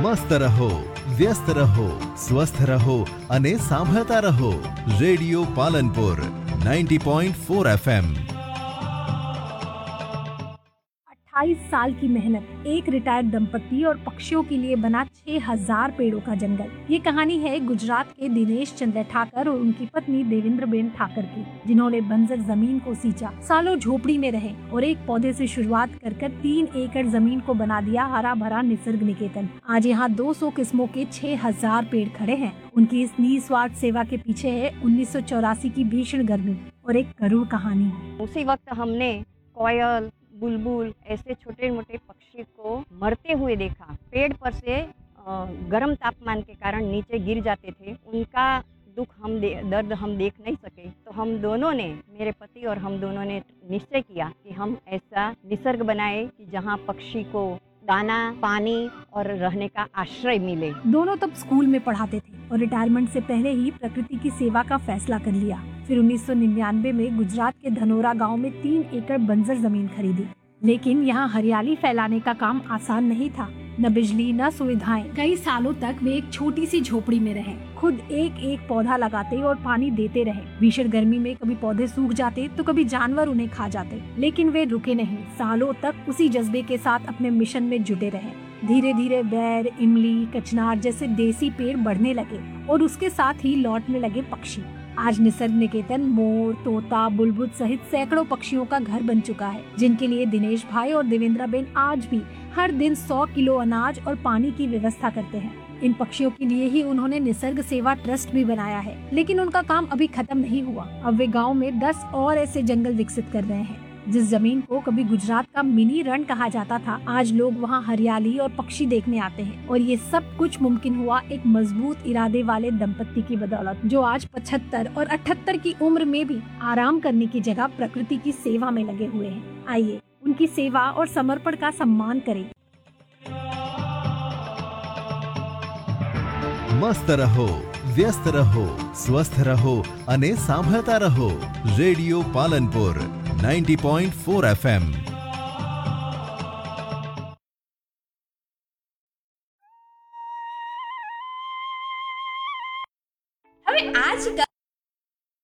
મસ્ત રહો, વ્યસ્ત રહો, સ્વસ્થ રહો અને સાંભળતા રહો રેડિયો પાલનપુર 90.4 FM। 28 साल की मेहनत, एक रिटायर्ड दंपति और पक्षियों के लिए बना 6000 पेड़ों का जंगल। ये कहानी है गुजरात के दिनेश चंद्र ठाकर और उनकी पत्नी देवेंद्र बेन ठाकर की, जिन्होंने बंजर जमीन को सींचा, सालों झोपड़ी में रहे और एक पौधे से शुरुआत कर 3 एकड़ जमीन को बना दिया हरा भरा निसर्ग निकेतन। आज यहाँ 200 किस्मों के 6000 पेड़ खड़े हैं। उनकी इस निस्वार्थ सेवा के पीछे है 1984 की भीषण गर्मी और एक करुण कहानी। उसी वक्त हमने कोयल, बुलबुल ऐसे छोटे मोटे पक्षी को मरते हुए देखा। पेड़ पर से गर्म तापमान के कारण नीचे गिर जाते थे। उनका दुख दर्द हम देख नहीं सके, तो हम दोनों ने, मेरे पति और हम दोनों ने निश्चय किया कि हम ऐसा निसर्ग बनाए कि जहाँ पक्षी को दाना, पानी और रहने का आश्रय मिले। दोनों तब स्कूल में पढ़ाते थे और रिटायरमेंट से पहले ही प्रकृति की सेवा का फैसला कर लिया। फिर 1999 में गुजरात के धनोरा गांव में 3 एकड़ बंजर जमीन खरीदी। लेकिन यहाँ हरियाली फैलाने का काम आसान नहीं था। न बिजली, न सुविधाएं। कई सालों तक वे एक छोटी सी झोपड़ी में रहे, खुद एक एक पौधा लगाते और पानी देते रहे। भीषण गर्मी में कभी पौधे सूख जाते तो कभी जानवर उन्हें खा जाते, लेकिन वे रुके नहीं। सालों तक उसी जज्बे के साथ अपने मिशन में जुटे रहे। धीरे धीरे बैर, इमली, कचनार जैसे देसी पेड़ बढ़ने लगे और उसके साथ ही लौटने लगे पक्षी। आज निसर्ग निकेतन मोर, तोता, बुलबुल सहित सैकड़ों पक्षियों का घर बन चुका है, जिनके लिए दिनेश भाई और देवेंद्र बेन आज भी हर दिन 100 किलो अनाज और पानी की व्यवस्था करते हैं। इन पक्षियों के लिए ही उन्होंने निसर्ग सेवा ट्रस्ट भी बनाया है। लेकिन उनका काम अभी खत्म नहीं हुआ। अब वे गाँव में 10 और ऐसे जंगल विकसित कर रहे हैं। जिस जमीन को कभी गुजरात का मिनी रण कहा जाता था, आज लोग वहाँ हरियाली और पक्षी देखने आते हैं। और ये सब कुछ मुमकिन हुआ एक मजबूत इरादे वाले दंपति की बदौलत, जो आज 75 और 78 की उम्र में भी आराम करने की जगह प्रकृति की सेवा में लगे हुए हैं। आइए उनकी सेवा और समर्पण का सम्मान करें। મસ્ત રહો, વ્યસ્ત રહો, સ્વસ્થ રહો અને સાંભળતા રહો રેડિયો પાલનપુર 90.4 FM। હવે આજ